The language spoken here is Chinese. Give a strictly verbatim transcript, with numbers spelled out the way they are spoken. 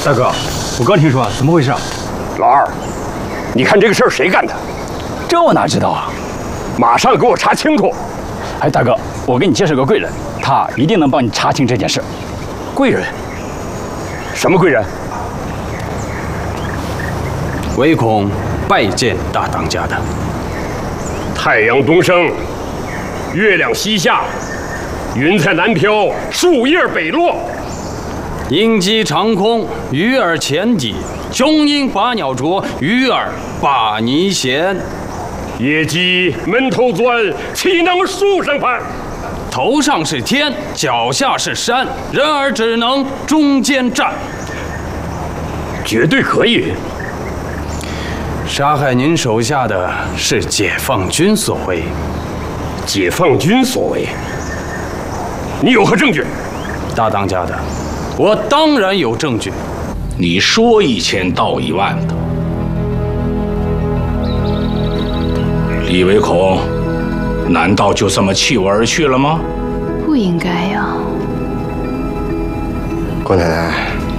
大哥，我刚听说，怎么回事啊？ 老二，你看这个事儿谁干的？ 这我哪知道啊！ 马上给我查清楚！ 哎，大哥，我给你介绍个贵人，他一定能帮你查清这件事。 贵人？什么贵人？ 唯恐拜见大当家的。 太阳东升，月亮西下，云彩南飘，树叶北落。 鹰击长空，鱼儿浅底；雄鹰把鸟啄，鱼儿把泥衔。 野鸡门头钻，岂能树上攀？ 头上是天，脚下是山，人儿只能中间站。 绝对可以。 杀害您手下的是解放军所为。 解放军所为？你有何证据？ 大当家的，我当然有证据。 你说一千道一万的。李唯恐，难道就这么弃我而去了吗？ 不应该呀。 郭奶奶。